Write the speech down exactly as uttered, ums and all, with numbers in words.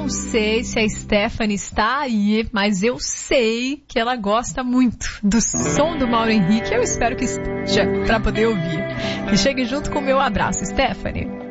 não sei se a Stephanie está aí, mas eu sei que ela gosta muito do som do Mauro Henrique. Eu espero que esteja para poder ouvir. Que chegue junto com o meu abraço, Stephanie.